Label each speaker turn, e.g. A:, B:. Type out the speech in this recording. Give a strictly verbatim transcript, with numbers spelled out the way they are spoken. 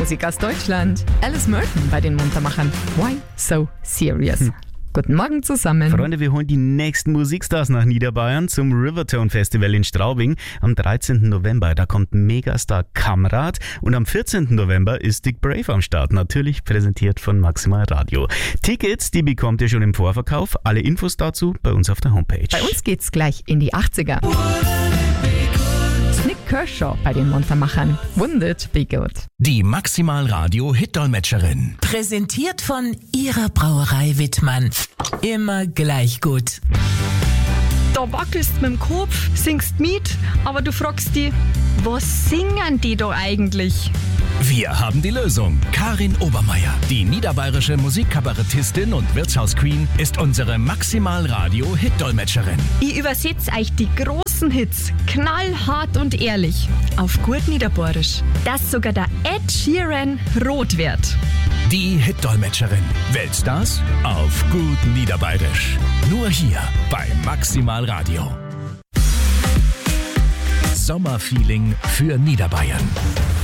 A: Musik aus Deutschland. Alice Merton bei den Muntermachern. Why so serious? Hm. Guten Morgen zusammen.
B: Freunde, wir holen die nächsten Musikstars nach Niederbayern zum Rivertone Festival in Straubing am dreizehnten November. Da kommt Megastar Kamrat und am vierzehnten November ist Dick Brave am Start. Natürlich präsentiert von Maximal Radio. Tickets, die bekommt ihr schon im Vorverkauf. Alle Infos dazu bei uns auf der Homepage.
A: Bei uns geht's gleich in die achtziger. Nick Kershaw bei den Muntermachern. Wouldn't it be good?
C: Die Maximal Radio Hitdolmetscherin.
D: Präsentiert von Ihrer Brauerei Wittmann. Immer gleich gut.
E: Da wackelst mit dem Kopf, singst mit, aber du fragst dich, was singen die da eigentlich?
C: Wir haben die Lösung. Karin Obermeier, die niederbayerische Musikkabarettistin und Wirtshausqueen, ist unsere Maximal Radio Hitdolmetscherin.
E: Ich übersetze euch die großen Hits knallhart und ehrlich auf gut Niederbayerisch, dass sogar der Ed Sheeran rot wird.
C: Die Hitdolmetscherin. Weltstars auf gut Niederbayerisch. Nur hier bei Maximal Radio. Sommerfeeling für Niederbayern.